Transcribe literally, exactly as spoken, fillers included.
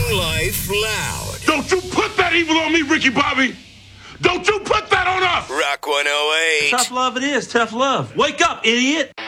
Living life loud. Don't you put that evil on me, Ricky Bobby. Don't you put that on us. Rock one oh eight. Tough love it is. Tough love. Wake up, idiot.